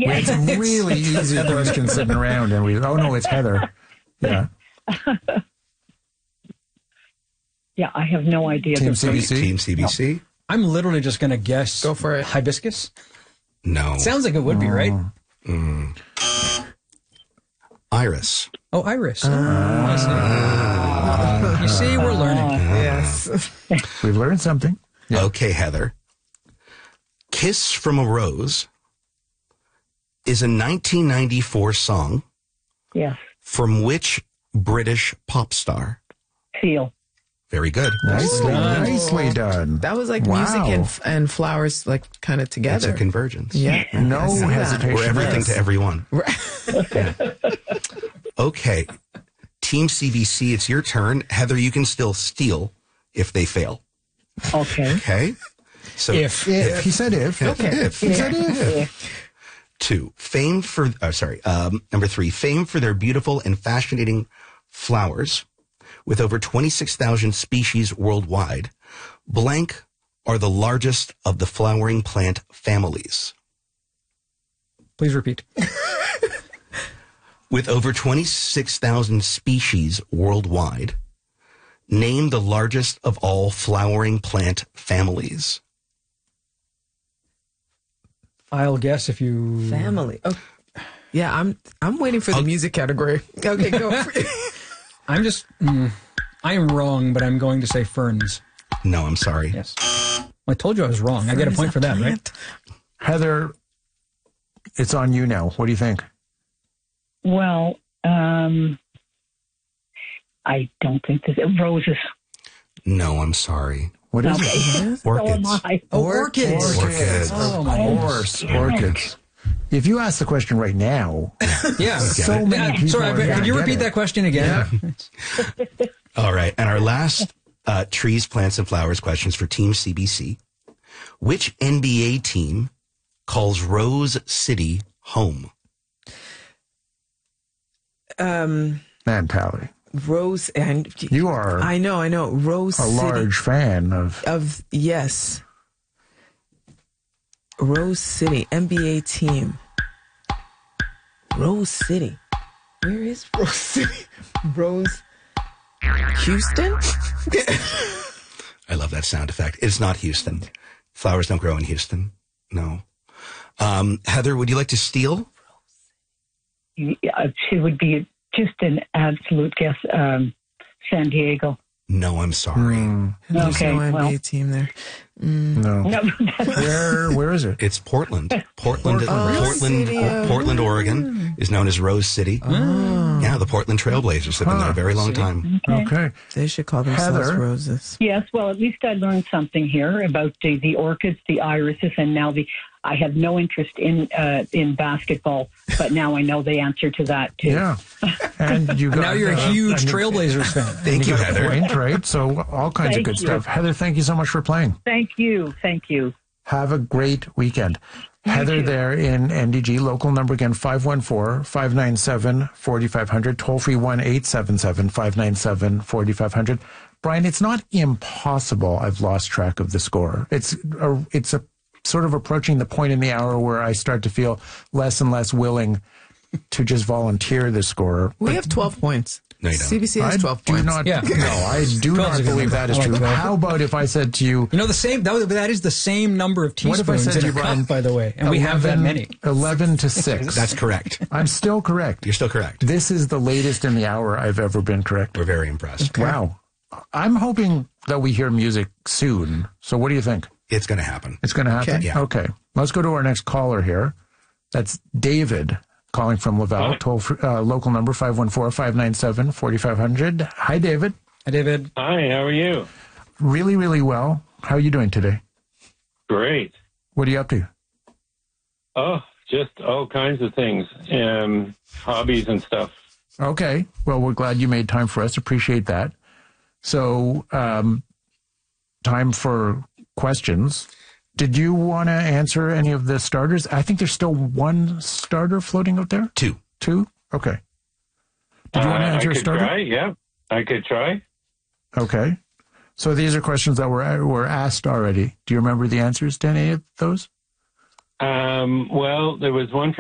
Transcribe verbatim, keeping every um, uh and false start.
We had some really easy questions sitting around, and we, oh no, it's Heather. Yeah. Yeah, I have no idea. Team C B C? Team C B C? No. I'm literally just going to guess. Go for it. Hibiscus? No. Sounds like it would be, right? Mm. Iris. Oh, Iris. Uh, uh, you see, we're learning. Uh, yes. We've learned something. Yeah. Okay, Heather. Kiss from a Rose is a nineteen ninety-four song. Yes. From which British pop star? Seal. Very good. Nicely, done. Nicely done. That was like wow. music and, and flowers, like kind of together. It's a convergence. Yeah. No hesitation. We're everything yes. to everyone. Yeah. Okay. Team C B C, it's your turn. Heather, you can still steal if they fail. Okay. Okay. So if, if, if. He said if. Okay. If. He said if. Two, fame for, oh, sorry, um, number three, fame for their beautiful and fascinating flowers. With over twenty-six thousand species worldwide, blank are the largest of the flowering plant families. Please repeat. With over twenty-six thousand species worldwide, name the largest of all flowering plant families. I'll guess if you... Family. Oh, yeah, I'm I'm waiting for the I'll... music category. Okay, go for it. I'm just... Mm, I am wrong, but I'm going to say ferns. No, I'm sorry. Yes. I told you I was wrong. Fern I get a point a for that, plant. Right? Heather, it's on you now. What do you think? Well, um, I don't think this... Roses. No, I'm sorry. What is okay. it? Orchids. So oh, orchids. Orchids. Oh, my course. Orchids. If you ask the question right now, yeah, so many people. Sorry, but could you repeat that question again? Yeah. All right, and our last uh, trees, plants, and flowers questions for Team C B C. Which N B A team calls Rose City home? Um, Man, Pally. Rose and you are. I know, I know. Rose a City. large fan of of yes. Rose City, N B A team. Rose City. Where is Rose City? Rose. Houston? I love that sound effect. It's not Houston. Flowers don't grow in Houston. No. Um, Heather, would you like to steal? Yeah, she would be just an absolute guess. Um, San Diego. No, I'm sorry. Mm. There's okay, no N B A well. team there. Mm. No. no where where is it? It's Portland. Portland, oh, Portland, City, uh, Portland, Oregon is known as Rose City. Oh. Yeah, the Portland Trailblazers have been Huh. there a very long time. Okay. Okay. They should call themselves Heather. Roses. Yes, well, at least I learned something here about the, the orchids, the irises, and now the. I have no interest in uh, in basketball, but now I know the answer to that too. Yeah, and you got, now you're a uh, huge and you- Trailblazers fan. Thank you, got a Heather. Point, right? So all kinds Thank of good you. stuff. Heather, thank you so much for playing. Thank you, thank you. Have a great weekend. You Heather too. there in N D G, local number again, five one four, five nine seven, four five zero zero, toll free one eight seven seven, five nine seven, four five zero zero. Brian, it's not impossible. I've lost track of the score. It's a, it's a sort of approaching the point in the hour where I start to feel less and less willing to just volunteer the score. We But have twelve points. No, you don't. C B C has I twelve do points. not, Yeah. No, I do twelve not is a good believe number. that is I like true. twelve. How about if I said to you, You know, the same, that, that is the same number of What if I teaspoons said in to a you, Brian, cup, by the way, and we have that many. eleven to six. That's correct. I'm still correct. You're still correct. This is the latest in the hour I've ever been correct. We're very impressed. Wow. I'm hoping that we hear music soon. So what do you think? It's going to happen. It's going to happen? Okay. Yeah. Okay. Let's go to our next caller here. That's David calling from Laval. Toll free, uh, local number five one four, five nine seven, four five zero zero. Hi, David. Hi, David. Hi, how are you? Really, really well. How are you doing today? Great. What are you up to? Oh, just all kinds of things, um, hobbies and stuff. Okay. Well, we're glad you made time for us. Appreciate that. So, um, time for questions. Did you want to answer any of the starters? I think there's still one starter floating out there. Two. Two? Okay. Did you want to Uh, answer I a could starter? try, yeah. I could try. Okay. So these are questions that were were asked already. Do you remember the answers to any of those? Um, well, there was one